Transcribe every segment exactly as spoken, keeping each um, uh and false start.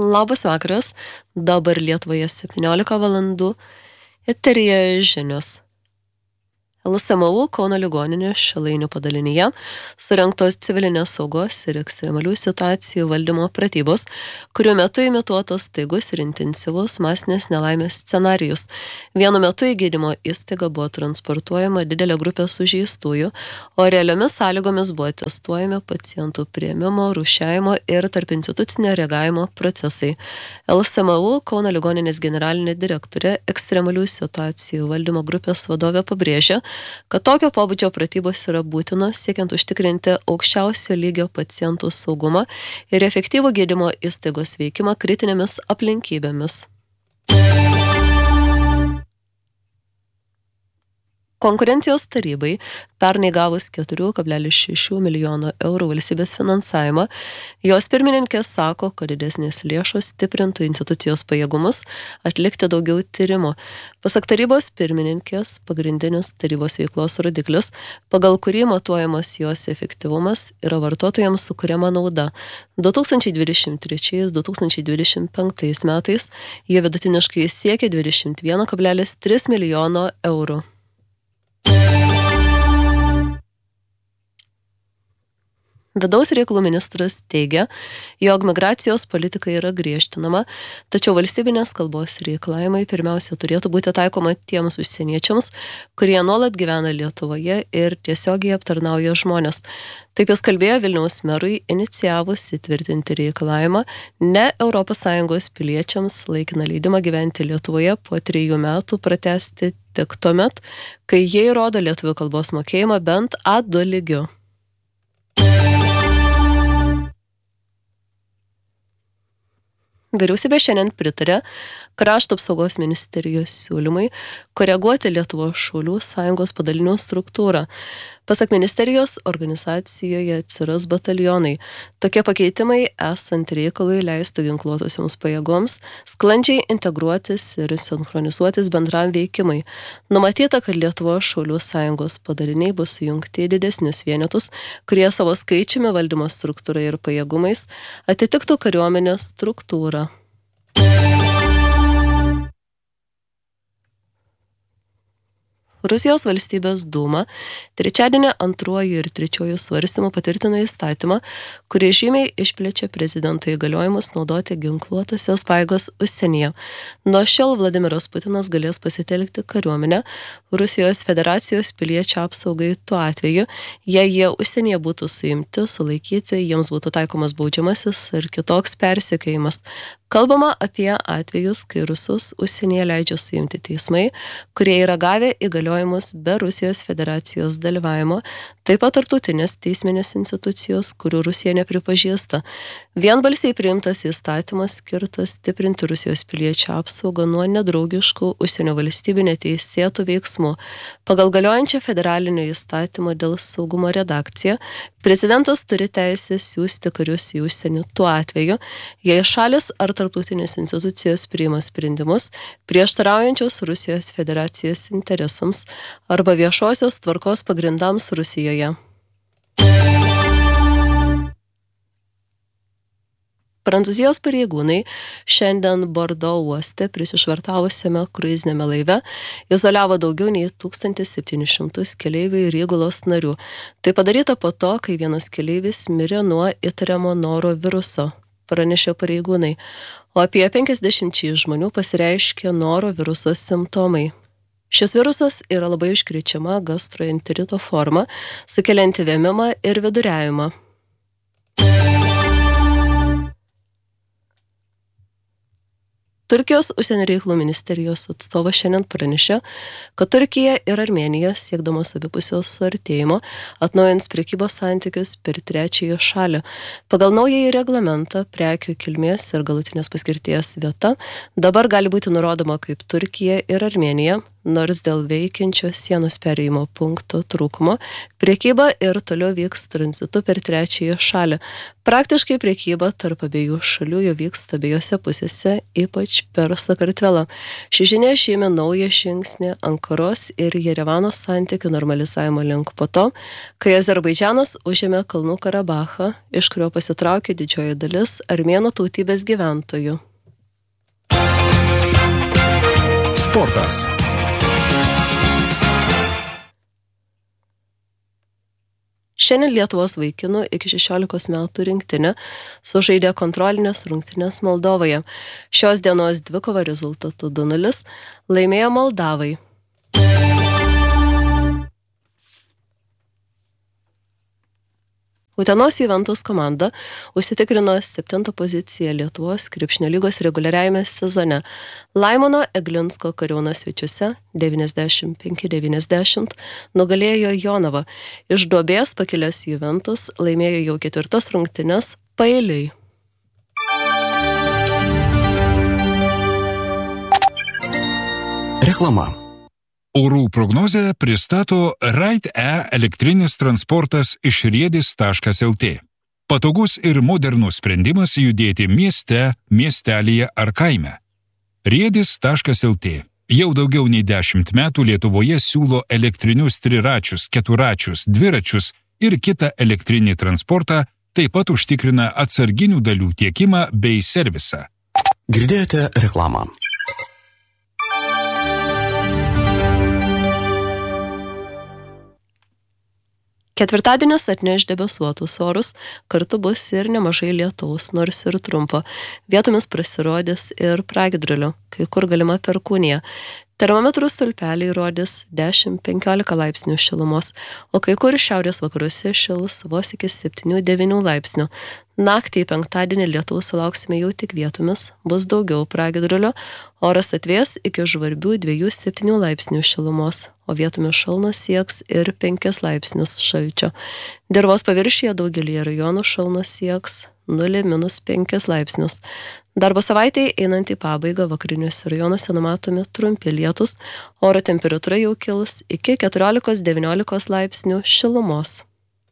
Labas vakaras, dabar Lietuvoje septyniolika valandų, eteryje žinios. L S M U Kauno ligoninės Šilainių padalinyje surengtos civilinės saugos ir ekstremalių situacijų valdymo pratybos, kurių metu imituotas staigus ir intensyvus masinės nelaimės scenarijus. Vienu metu į gydymo įstaigą buvo transportuojama didelė grupė sužeistųjų, o realiomis sąlygomis buvo testuojami pacientų priėmimo, rūšiavimo ir tarpinstitucinio reagavimo procesai. L S M U Kauno ligoninės generalinė direktorė ekstremalių situacijų valdymo grupės vadovė pabrėžė, kad tokio pobūdžio pratybos yra būtinos siekiant užtikrinti aukščiausio lygio pacientų saugumą ir efektyvų gydymo įstaigos veikimą kritinėmis aplinkybėmis. Konkurencijos tarybai pernai gavus keturi kablelis šeši milijono eurų valstybės finansavimą, jos pirmininkė sako, kad didesnės lėšos stiprintų institucijos pajėgumus atlikti daugiau tyrimų. Pasak tarybos pirmininkės, pagrindinis tarybos veiklos rodiklis, pagal kurį matuojamas jos efektyvumas, yra vartotojams sukuriama nauda. du tūkstančiai dvidešimt trečiais - du tūkstančiai dvidešimt penktais metais jie vidutiniškai siekė dvidešimt vienas kablelis tris milijono eurų. Vidaus reikalų ministras teigia, jog migracijos politika yra griežtinama, tačiau valstybinės kalbos reikalavimai pirmiausia turėtų būti taikoma tiems užsieniečiams, kurie nuolat gyvena Lietuvoje ir tiesiogiai aptarnauja žmonės. Taip jis kalbėjo Vilniaus merui inicijavus įtvirtinti reikalavimą ne Europos Sąjungos piliečiams laikiną leidimą gyventi Lietuvoje po trijų metų pratęsti tik tuomet, kai jie įrodo lietuvių kalbos mokėjimą bent A du lygiu. Vyriausybė šiandien pritarė Krašto apsaugos ministerijos siūlymai koreguoti Lietuvos šaulių sąjungos padalinių struktūrą. Pasak ministerijos, organizacijoje atsiras batalionai. Tokie pakeitimai esant reikalui leistų ginkluotosioms pajėgoms sklandžiai integruotis ir sinchronizuotis bendram veikimai. Numatyta, kad Lietuvos šaulių sąjungos padaliniai bus sujungti į didesnius vienetus, kurie savo skaičiumi, valdymo struktūra ir pajėgumais atitiktų kariuomenės struktūrą. Rusijos valstybės dūma trečiadienį antruoju ir trečiuoju svarstymu patvirtino įstatymą, kuris žymiai išplečia prezidento įgaliojimus naudoti ginkluotasias pajėgas užsienyje. Nuo šiol Vladimiras Putinas galės pasitelkti kariuomenę Rusijos federacijos piliečių apsaugai tuo atveju, jei jie užsienyje būtų suimti, sulaikyti, jiems būtų taikomas baudžiamasis ir kitoks persekiojimas. Kalbama apie atvejus, kai rusus užsienyje leidžia suimti teismai, kurie yra gavę įgaliojimus be Rusijos federacijos dalyvavimo, taip pat tarptautinės teisminės institucijos, kurių Rusija nepripažįsta. Vienbalsiai priimtas įstatymas skirtas stiprinti Rusijos piliečių apsaugą nuo nedraugiškų užsienio valstybių neteisėtų veiksmų. Pagal galiojančią federalinio įstatymo dėl saugumo redakciją, prezidentas turi teisę siųsti karius į užsienį tuo atveju, jei šalis ar tarptautinės institucijos priima sprendimus prieštaraujančios Rusijos federacijos interesams arba viešosios tvarkos pagrindams Rusijoje. Prancūzijos pareigūnai šiandien Bordo uoste prisišvartavusiame kruizinėme laive izoliavo daugiau nei tūkstantis septynis šimtus keleivių ir įgulos narių. Tai padaryta po to, kai vienas keleivis mirė nuo įtariamo noro viruso, pranešė pareigūnai, o apie penkiasdešimčiai žmonių pasireiškė noro viruso simptomai. Šis virusas yra labai užkrečiama gastroenterito forma, sukelianti vėmimą ir viduriavimą. Turkijos užsienio reikalų ministerijos atstovas šiandien pranešė, kad Turkija ir Armėnija, siekdamos abipusio suartėjimo, atnaujins prekybos santykius per trečiąją šalį. Pagal naująjį reglamentą prekių kilmės ir galutinės paskirties vieta dabar gali būti nurodoma kaip Turkija ir Armėnija, nors dėl veikiančio sienos perėjimo punkto trūkumo prekyba ir toliau vyks tranzitu per trečiąją šalį. Praktiškai prekyba tarp abiejų šalių jau vyksta abiejose pusėse, ypač per Sakartvelą. Ši žinia žymi naują žingsnį Ankaros ir Jerevano santykių normalizavimo link po to, kai Azerbaidžanas užėmė Kalnų Karabachą, iš kurio pasitraukė didžioji dalis armėnų tautybės gyventojų. Sportas. Šiandien Lietuvos vaikinų iki šešiolikos metų rinktinė sužaidė kontrolinės rungtynės Moldovoje. Šios dienos dvikova rezultatu du nulis laimėjo Moldavai. Utenos Juventus komanda užsitikrino septintą poziciją Lietuvos krepšinio lygos reguliariajame sezone. Laimono Eglinsko Kariūno svečiuose devyniasdešimt penki devyniasdešimt nugalėjo Jonavą. Iš duobės pakilęs Juventus laimėjo jau ketvirtas rungtynes paeiliui. Reklama. Orų prognozę pristato Ride-E elektrinis transportas iš riedis taškas lt. Patogus ir modernus sprendimas judėti mieste, miestelyje ar kaime. riedis taškas lt. Jau daugiau nei dešimt metų Lietuvoje siūlo elektrinius triračius, keturačius, dviračius ir kitą elektrinį transportą, taip pat užtikrina atsarginių dalių tiekimą bei servisą. Girdėjote reklamą. Ketvirtadienis atneš debesuotus orus, kartu bus ir nemažai lietaus, nors ir trumpo. Vietomis prasirodys ir pragiedrulių, kai kur galima perkūnija. Termometrų stulpeliai rodys dešimt penkiolika laipsnių šilumos, o kai kur šiaurės vakaruose šils vos iki septynių devynių laipsnių. Naktį į penktadienį lietaus sulauksime jau tik vietomis, bus daugiau pragiedrulių, oras atvės iki žvarbių dviejų septynių laipsnių šilumos, o vietomis šalnos sieks ir penkis laipsnius šalčio. Dirvos paviršiuje daugelį rajonų šalnos sieks nulis minus penkis laipsnius. Darbo savaitėje einant į pabaigą vakariniuose rajonuose numatomi trumpi lietus, oro temperatūra jau kils iki keturiolikos devyniolikos laipsnių šilumos.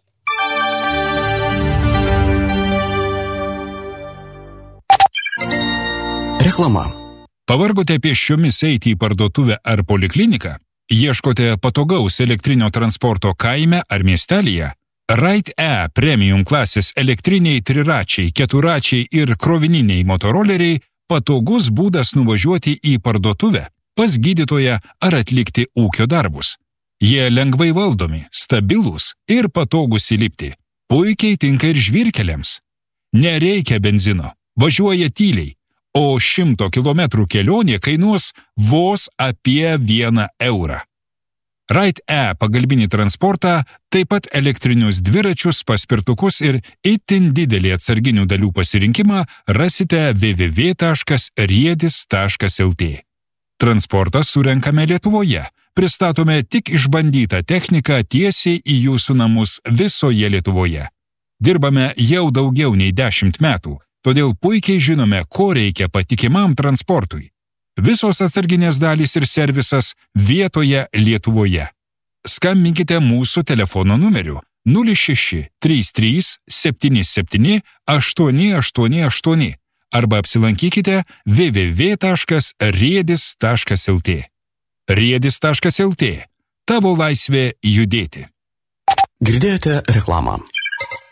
Reklama. Pavargote pėsčiomis eiti į parduotuvę ar polikliniką? Ieškote patogaus elektrinio transporto kaime ar miestelyje? Ride-E premium klasės elektriniai triračiai, keturačiai ir krovininiai motoroleriai patogus būdas nuvažiuoti į parduotuvę, pas gydytoją ar atlikti ūkio darbus. Jie lengvai valdomi, stabilūs ir patogus įlipti. Puikiai tinka ir žvyrkeliams. Nereikia benzino, važiuoja tyliai, o šimto kilometrų kelionė kainuos vos apie vieną eurą. Ride-E pagalbinį transportą, taip pat elektrinius dviračius, paspirtukus ir itin didelį atsarginių dalių pasirinkimą rasite w w w taškas riedis taškas lt. Transportą surenkame Lietuvoje, pristatome tik išbandytą techniką tiesiai į jūsų namus visoje Lietuvoje. Dirbame jau daugiau nei dešimt metų, todėl puikiai žinome, ko reikia patikimam transportui. Visos atsarginės dalys ir servisas vietoje Lietuvoje. Skambinkite mūsų telefono numeriu nulis šeši trys trys septyni septyni aštuoni aštuoni aštuoni arba apsilankykite w w w taškas riedis taškas lt. riedis taškas lt. Tavo laisvė judėti. Girdėjote reklamą.